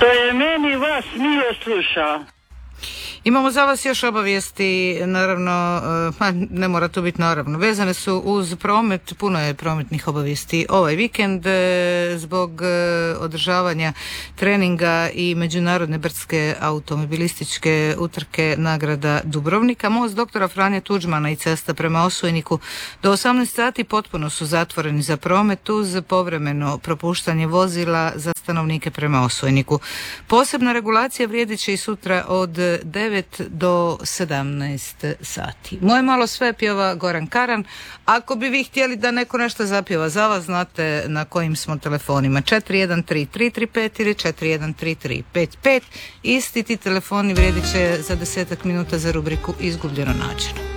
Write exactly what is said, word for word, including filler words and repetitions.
što je meni vas milo sluša. Imamo za vas još obavijesti, naravno, pa ne mora to biti naravno, vezane su uz promet, puno je prometnih obavijesti ovaj vikend zbog održavanja treninga i međunarodne brdske automobilističke utrke nagrada Dubrovnika. Most doktora Franje Tuđmana i cesta prema Osvojniku do osamnaest sati potpuno su zatvoreni za promet uz povremeno propuštanje vozila za stanovnike prema Osvojniku. Posebna regulacija vrijedit će i sutra od devet do sedamnaest sati. Moje malo sve pjeva Goran Karan. Ako bi vi htjeli da neko nešto zapjeva za vas, znate na kojim smo telefonima. četiri jedan tri tri tri pet ili četiri jedan tri tri pet pet. Isti ti telefoni vrijedit će za desetak minuta za rubriku Izgubljeno nađeno.